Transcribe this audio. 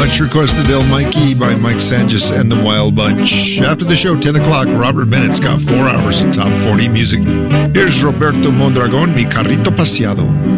much requested El Mikey by Mike Sanchez and the Wild Bunch. After the show, 10 o'clock, Robert Bennett's got 4 hours of top 40 music. Here's Roberto Mondragon, Mi Carrito Paseado.